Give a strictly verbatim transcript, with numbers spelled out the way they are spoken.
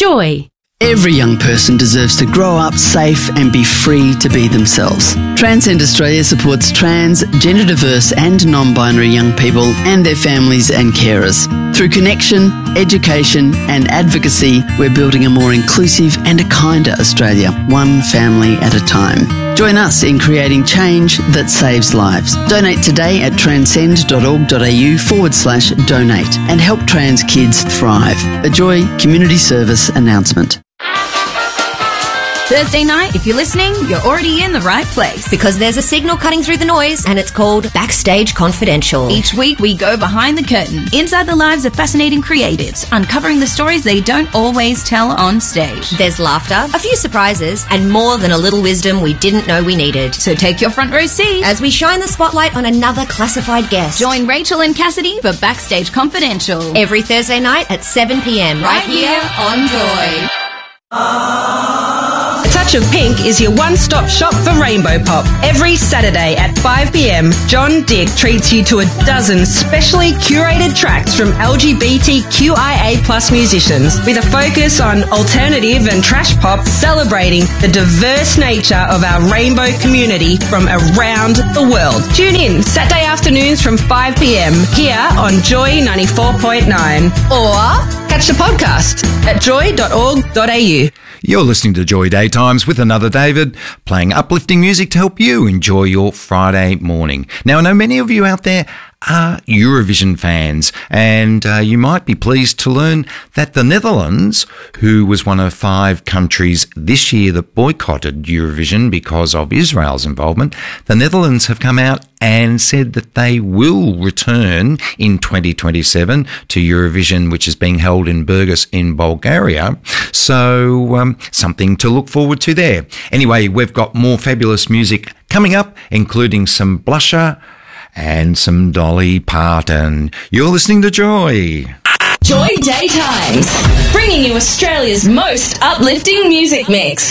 Joy. Every young person deserves to grow up safe and be free to be themselves. Transcend Australia supports trans, gender diverse and non-binary young people and their families and carers. Through connection, education and advocacy, we're building a more inclusive and a kinder Australia, one family at a time. Join us in creating change that saves lives. Donate today at transcend.org.au forward slash donate and help trans kids thrive. A Joy Community Service announcement. Thursday night, if you're listening, you're already in the right place. Because there's a signal cutting through the noise, and it's called Backstage Confidential. Each week, we go behind the curtain, inside the lives of fascinating creatives, uncovering the stories they don't always tell on stage. There's laughter, a few surprises, and more than a little wisdom we didn't know we needed. So take your front row seat as we shine the spotlight on another classified guest. Join Rachel and Cassidy for Backstage Confidential. Every Thursday night at seven p.m. Right, right here on Joy. Touch of Pink is your one-stop shop for Rainbow Pop. Every Saturday at five p.m, John Dick treats you to a dozen specially curated tracks from L G B T Q I A plus musicians with a focus on alternative and trash pop, celebrating the diverse nature of our rainbow community from around the world. Tune in Saturday afternoons from five p.m. here on Joy ninety-four point nine, or catch the podcast at joy dot org dot a u. You're listening to Joy Daytimes with another David, playing uplifting music to help you enjoy your Friday morning. Now, I know many of you out there are Eurovision fans, and uh, you might be pleased to learn that the Netherlands, who was one of five countries this year that boycotted Eurovision because of Israel's involvement, the Netherlands have come out and said that they will return in twenty twenty-seven to Eurovision, which is being held in Burgas in Bulgaria. So um, something to look forward to there. Anyway, we've got more fabulous music coming up, including some Blusher and some Dolly Parton. You're listening to Joy. Joy Daytimes, bringing you Australia's most uplifting music mix.